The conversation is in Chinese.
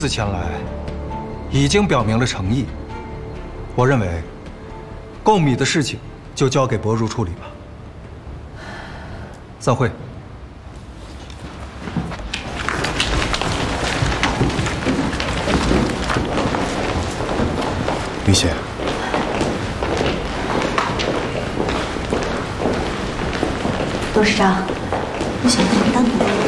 次前来，已经表明了诚意。我认为，购米的事情就交给伯如处理吧。散会。 云溪， 董事长，我想跟你单独。